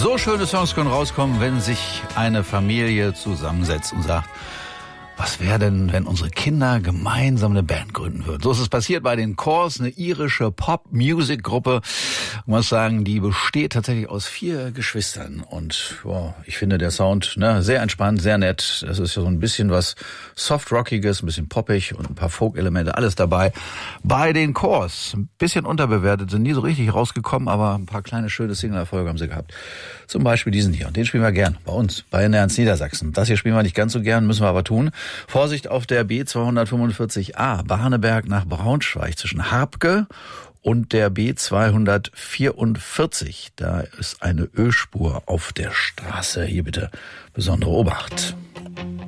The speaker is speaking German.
So schöne Songs können rauskommen, wenn sich eine Familie zusammensetzt und sagt, was wäre denn, wenn unsere Kinder gemeinsam eine Band gründen würden? So ist es passiert bei den Corrs, eine irische Pop-Music-Gruppe. Ich muss sagen, die besteht tatsächlich aus 4 Geschwistern. Und ich finde der Sound sehr entspannt, sehr nett. Das ist ja so ein bisschen was Soft-Rockiges, ein bisschen poppig und ein paar Folk-Elemente, alles dabei. Bei den Corrs, ein bisschen unterbewertet, sind nie so richtig rausgekommen, aber ein paar kleine schöne Single-Erfolge haben sie gehabt. Zum Beispiel diesen hier. Und den spielen wir gern bei uns, bei Ernst Niedersachsen. Das hier spielen wir nicht ganz so gern, müssen wir aber tun. Vorsicht auf der B245a, Barneberg nach Braunschweig zwischen Habke und der B244. Da ist eine Ölspur auf der Straße. Hier bitte besondere Obacht.